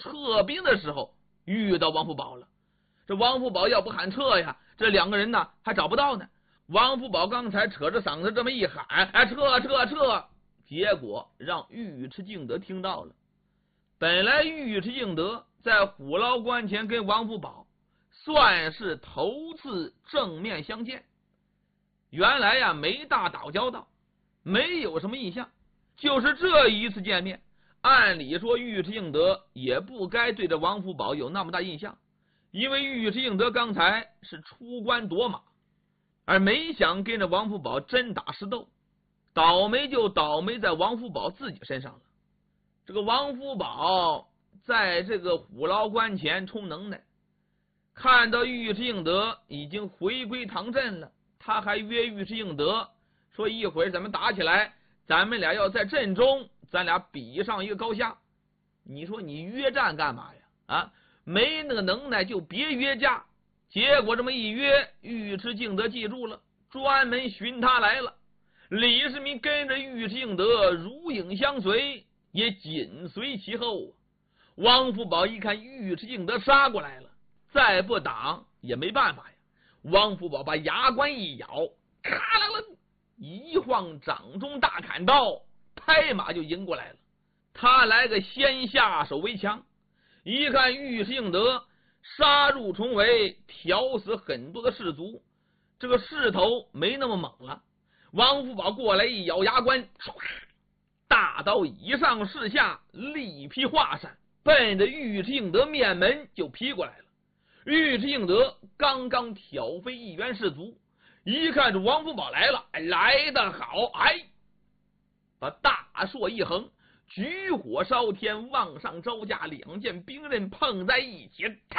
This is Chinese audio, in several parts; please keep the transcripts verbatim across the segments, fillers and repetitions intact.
撤兵的时候遇到王福宝了。这王福宝要不喊撤呀，这两个人呢还找不到呢。王福宝刚才扯着嗓子这么一喊，哎，撤撤撤，结果让尉迟敬德听到了。本来尉迟敬德在虎牢关前跟王福宝算是头次正面相见，原来呀没大打交道，没有什么印象。就是这一次见面，按理说尉迟敬德也不该对着王福宝有那么大印象，因为尉迟敬德刚才是出关夺马，而没想跟着王福宝真打实斗。倒霉就倒霉在王福宝自己身上了。这个王福宝在这个虎牢关前充能耐，看到尉迟敬德已经回归唐镇了，他还约尉迟敬德说一会儿咱们打起来，咱们俩要在阵中咱俩比上一个高下。你说你约战干嘛呀？啊，没那个能耐就别约架。结果这么一约，尉迟敬德记住了，专门寻他来了。李世民跟着尉迟敬德如影相随，也紧随其后。王福宝一看尉迟敬德杀过来了，再不挡也没办法呀。王福宝把牙关一咬，咔啦啦一晃掌中大砍刀，拍马就迎过来了。他来个先下手为强，一看尉迟敬德杀入重围，挑死很多的士卒，这个势头没那么猛了。王福宝过来一咬牙关，大刀以上势下，力劈华山，奔着尉迟敬德面门就劈过来了。尉迟敬德刚刚挑飞一员士卒，一看这王福宝来了，来得好，哎，把大槊一横，举火烧天，往上招架，两件兵刃碰在一起，啪！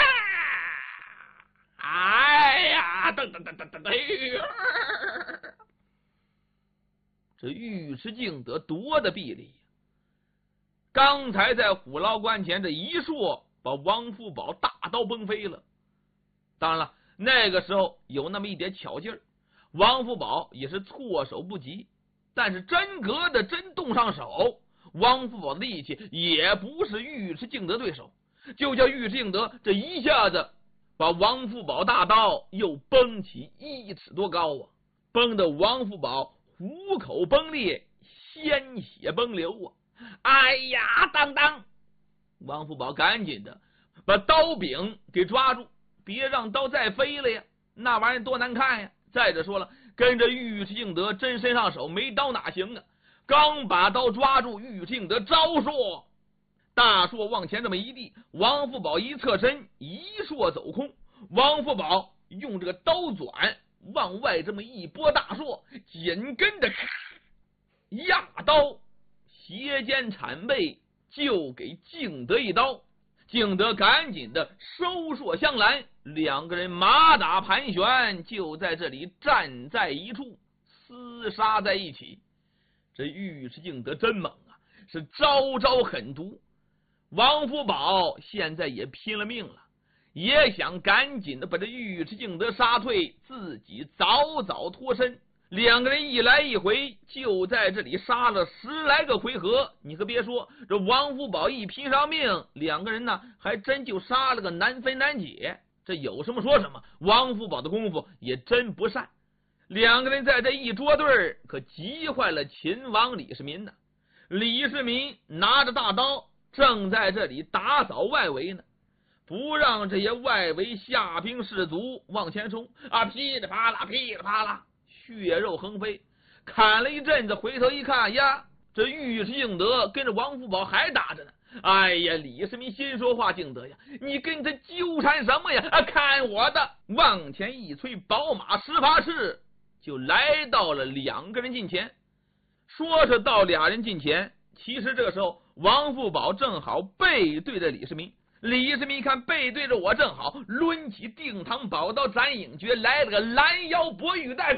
哎呀，噔噔噔噔噔噔！这尉迟敬德多的臂力，刚才在虎牢关前这一槊把王福宝大刀崩飞了。当然了，那个时候有那么一点巧劲儿，王福宝也是措手不及，但是真格的真动上手，王福宝的力气也不是尉迟敬德对手，就叫尉迟敬德这一下子把王福宝大刀又崩起一尺多高啊，崩得王福宝虎口崩裂，鲜血崩流啊！哎呀，当当！王福宝赶紧的把刀柄给抓住，别让刀再飞了呀，那玩意儿多难看呀！再者说了，跟着尉迟敬德真身上手，没刀哪行啊？刚把刀抓住，尉迟敬德招槊，大槊往前这么一递，王福宝一侧身，一槊走空。王福宝用这个刀转往外这么一拨大槊，紧跟着压刀斜肩铲背，就给敬德一刀。敬德赶紧的收槊相拦，两个人马打盘旋，就在这里站在一处，厮杀在一起。这尉迟敬德真猛啊，是招招狠毒。王福宝现在也拼了命了，也想赶紧的把这尉迟敬德杀退，自己早早脱身。两个人一来一回，就在这里杀了十来个回合。你可别说，这王福宝一拼上命，两个人呢还真就杀了个难分难解。这有什么说什么，王福宝的功夫也真不善。两个人在这一捉对，可急坏了秦王李世民呢。李世民拿着大刀，正在这里打扫外围呢，不让这些外围下兵士卒往前冲啊！噼里啪啦，噼里啪啦，血肉横飞。砍了一阵子，回头一看呀，这尉迟敬德跟着王福宝还打着呢。哎呀，李世民心说话，敬德呀，你跟他纠缠什么呀？啊，看我的！往前一催，宝马十八尺，就来到了两个人近前。说是到俩人近前，其实这个时候王福宝正好背对着李世民。李世民一看背对着我正好，抡起定堂宝刀斩影诀，来了个拦腰搏玉带，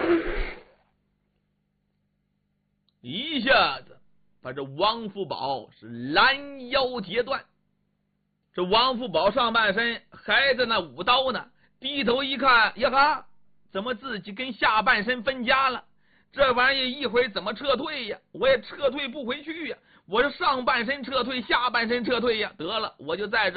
一下子把这王福宝是拦腰截断。这王福宝上半身还在那舞刀呢，低头一看，呀哈，怎么自己跟下半身分家了？这玩意一会儿怎么撤退呀？我也撤退不回去呀！我是上半身撤退，下半身撤退呀！得了，我就在这